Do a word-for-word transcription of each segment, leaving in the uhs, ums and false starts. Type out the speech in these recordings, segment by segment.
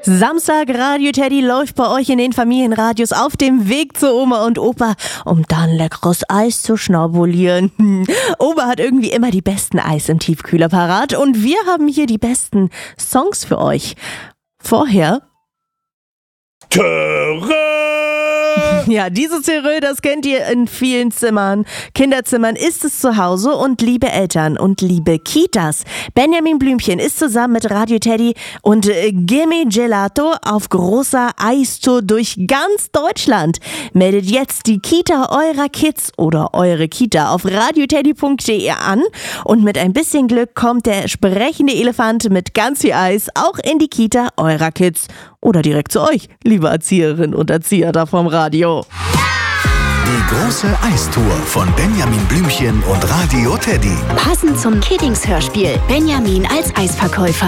Samstag, Radio Teddy läuft bei euch in den Familienradios auf dem Weg zu Oma und Opa, um dann leckeres Eis zu schnabulieren. Oma hat irgendwie immer die besten Eis im Tiefkühler parat und wir haben hier die besten Songs für euch. Vorher... Töre! Ja, dieses Terrö, das kennt ihr in vielen Zimmern. Kinderzimmern ist es zu Hause und liebe Eltern und liebe Kitas. Benjamin Blümchen ist zusammen mit Radio Teddy und äh, Gimme Gelato auf großer Eistour durch ganz Deutschland. Meldet jetzt die Kita eurer Kids oder eure Kita auf radioteddy punkt de an und mit ein bisschen Glück kommt der sprechende Elefant mit ganz viel Eis auch in die Kita eurer Kids oder direkt zu euch, liebe Erzieherinnen und Erzieher da vom Radio. Die große Eistour von Benjamin Blümchen und Radio Teddy. Passend zum Kiddings-Hörspiel. Benjamin als Eisverkäufer.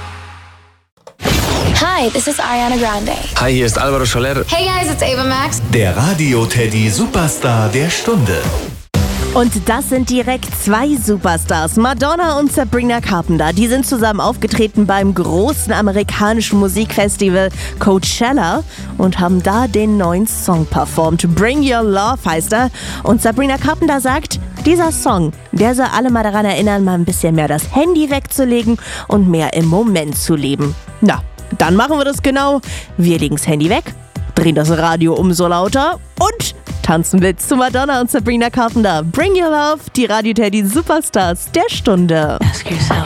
Hi, this is Ariana Grande. Hi, hier ist Alvaro Soler. Hey guys, it's Ava Max. Der Radio Teddy Superstar der Stunde. Und das sind direkt zwei Superstars, Madonna und Sabrina Carpenter. Die sind zusammen aufgetreten beim großen amerikanischen Musikfestival Coachella und haben da den neuen Song performt. Bring Your Love heißt er. Und Sabrina Carpenter sagt, dieser Song, der soll alle mal daran erinnern, mal ein bisschen mehr das Handy wegzulegen und mehr im Moment zu leben. Na, dann machen wir das genau. Wir legen das Handy weg, drehen das Radio umso lauter und tanzen mit zu Madonna und Sabrina Carpenter. Bring Your Love, die Radio Teddy Superstars der Stunde. Ask yourself,